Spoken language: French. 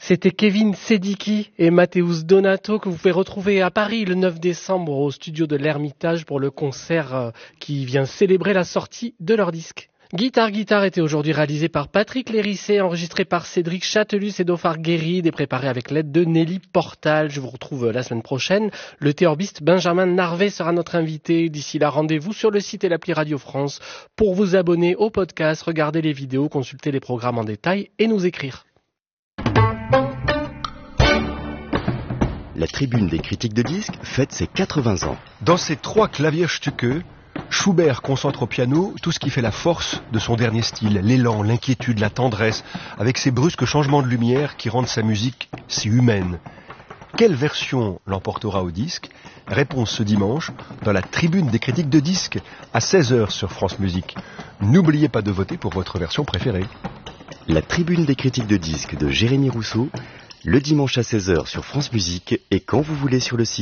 C'était Kevin Sedicki et Mateusz Donato que vous pouvez retrouver à Paris le 9 décembre au studio de l'Ermitage pour le concert qui vient célébrer la sortie de leur disque. Guitare était aujourd'hui réalisé par Patrick Lérissé, enregistré par Cédric Chatelus et Dofar Guéride et préparé avec l'aide de Nelly Portal. Je vous retrouve la semaine prochaine. Le théorbiste Benjamin Narvet sera notre invité. D'ici là, rendez-vous sur le site et l'appli Radio France pour vous abonner au podcast, regarder les vidéos, consulter les programmes en détail et nous écrire. La tribune des critiques de disques fête ses 80 ans. Dans ces 3 Klavierstücke, Schubert concentre au piano tout ce qui fait la force de son dernier style, l'élan, l'inquiétude, la tendresse, avec ces brusques changements de lumière qui rendent sa musique si humaine. Quelle version l'emportera au disque ? Réponse ce dimanche dans la tribune des critiques de disques à 16h sur France Musique. N'oubliez pas de voter pour votre version préférée. La tribune des critiques de disques de Jérémy Rousseau, le dimanche à 16h sur France Musique et quand vous voulez sur le site.